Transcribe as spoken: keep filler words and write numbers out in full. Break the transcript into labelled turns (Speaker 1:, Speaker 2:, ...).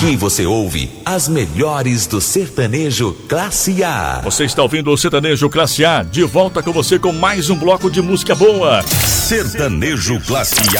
Speaker 1: Aqui você ouve as melhores do sertanejo Classe A.
Speaker 2: Você está ouvindo o Sertanejo Classe A, de volta com você com mais um bloco de música boa.
Speaker 1: Sertanejo Classe